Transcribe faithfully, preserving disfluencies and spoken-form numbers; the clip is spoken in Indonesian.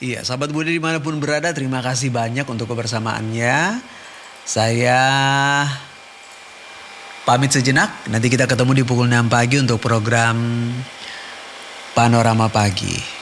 Iya, sahabat Budi dimanapun berada, terima kasih banyak untuk kebersamaannya. Saya pamit sejenak, nanti kita ketemu di pukul enam pagi untuk program Panorama Pagi.